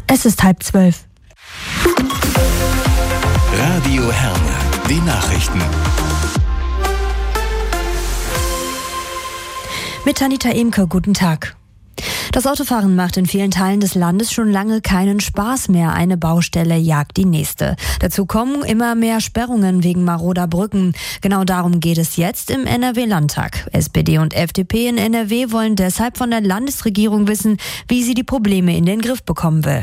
Es ist 11:30. Radio Herne, die Nachrichten. Mit Anita Emke, guten Tag. Das Autofahren macht in vielen Teilen des Landes schon lange keinen Spaß mehr. Eine Baustelle jagt die nächste. Dazu kommen immer mehr Sperrungen wegen maroder Brücken. Genau darum geht es jetzt im NRW-Landtag. SPD und FDP in NRW wollen deshalb von der Landesregierung wissen, wie sie die Probleme in den Griff bekommen will.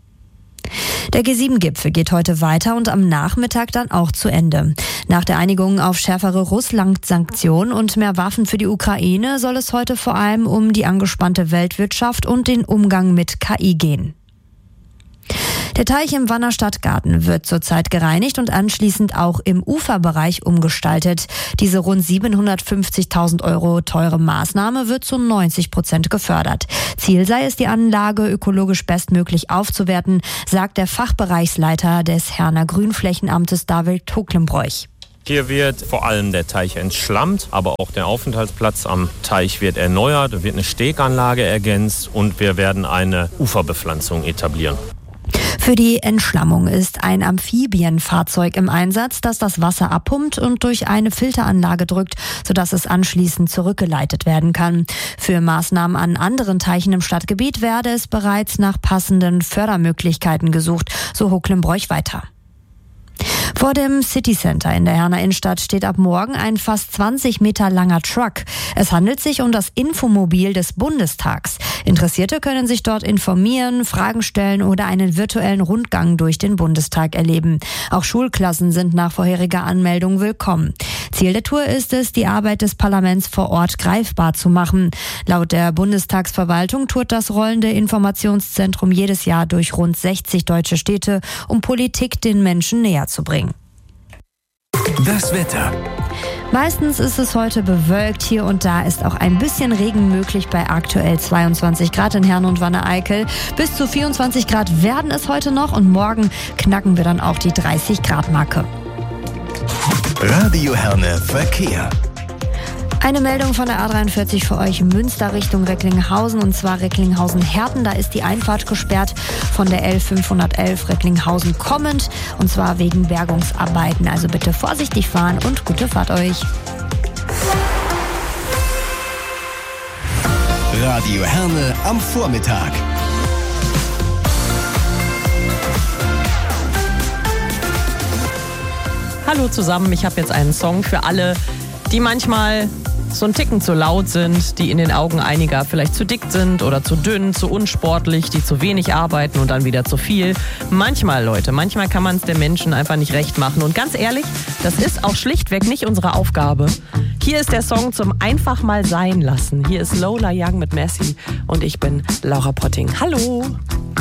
Der G7-Gipfel geht heute weiter und am Nachmittag dann auch zu Ende. Nach der Einigung auf schärfere Russland-Sanktionen und mehr Waffen für die Ukraine soll es heute vor allem um die angespannte Weltwirtschaft und den Umgang mit KI gehen. Der Teich im Wanner Stadtgarten wird zurzeit gereinigt und anschließend auch im Uferbereich umgestaltet. Diese rund 750.000 € teure Maßnahme wird zu 90% gefördert. Ziel sei es, die Anlage ökologisch bestmöglich aufzuwerten, sagt der Fachbereichsleiter des Herner Grünflächenamtes David Hucklenbroich. Hier wird vor allem der Teich entschlammt, aber auch der Aufenthaltsplatz am Teich wird erneuert, wird eine Steganlage ergänzt und wir werden eine Uferbepflanzung etablieren. Für die Entschlammung ist ein Amphibienfahrzeug im Einsatz, das das Wasser abpumpt und durch eine Filteranlage drückt, sodass es anschließend zurückgeleitet werden kann. Für Maßnahmen an anderen Teichen im Stadtgebiet werde es bereits nach passenden Fördermöglichkeiten gesucht, so Hucklenbroich weiter. Vor dem City Center in der Herner Innenstadt steht ab morgen ein fast 20 Meter langer Truck. Es handelt sich um das Infomobil des Bundestags. Interessierte können sich dort informieren, Fragen stellen oder einen virtuellen Rundgang durch den Bundestag erleben. Auch Schulklassen sind nach vorheriger Anmeldung willkommen. Ziel der Tour ist es, die Arbeit des Parlaments vor Ort greifbar zu machen. Laut der Bundestagsverwaltung tourt das rollende Informationszentrum jedes Jahr durch rund 60 deutsche Städte, um Politik den Menschen näher zu bringen. Das Wetter. Meistens ist es heute bewölkt. Hier und da ist auch ein bisschen Regen möglich bei aktuell 22 Grad in Herne und Wanne-Eickel. Bis zu 24 Grad werden es heute noch und morgen knacken wir dann auch die 30 Grad Marke. Radio Herne Verkehr. Eine Meldung von der A43 für euch Münster Richtung Recklinghausen, und zwar Recklinghausen-Herten. Da ist die Einfahrt gesperrt von der L511 Recklinghausen kommend, und zwar wegen Bergungsarbeiten. Also bitte vorsichtig fahren und gute Fahrt euch. Radio Herne am Vormittag. Hallo zusammen, ich habe jetzt einen Song für alle, die manchmal so ein Ticken zu laut sind, die in den Augen einiger vielleicht zu dick sind oder zu dünn, zu unsportlich, die zu wenig arbeiten und dann wieder zu viel. Manchmal, Leute, manchmal kann man es den Menschen einfach nicht recht machen. Und ganz ehrlich, das ist auch schlichtweg nicht unsere Aufgabe. Hier ist der Song zum einfach mal sein lassen. Hier ist Lola Young mit Messi und ich bin Laura Potting. Hallo!